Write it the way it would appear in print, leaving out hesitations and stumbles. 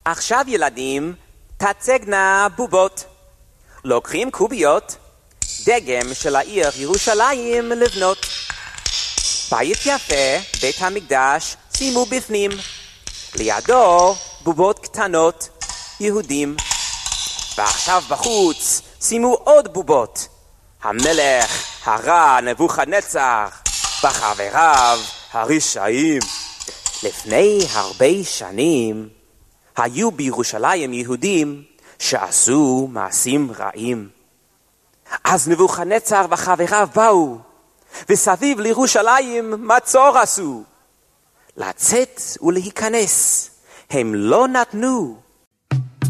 עכשיו ילדים, תצגנה בובות. לוקחים קוביות, דגם של העיר ירושלים לבנות. בית יפה, בית המקדש, שימו בפנים. לידו בובות קטנות, יהודים. ועכשיו בחוץ, שימו עוד בובות. המלך הרע נבוכדנצר, וחבריו הרשעים. לפני הרבה שנים, היו בירושלים יהודים שעשו מעשים רעים. אז נבוכדנצר וחבריו באו, וסביב לירושלים מצור עשו. לצאת ולהיכנס הם לא נתנו.